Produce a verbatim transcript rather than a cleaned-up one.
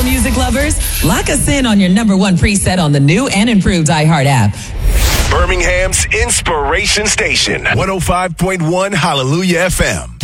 music lovers, lock us in on your number one preset on the new and improved iHeart app. Birmingham's Inspiration Station, one oh five point one Hallelujah F M.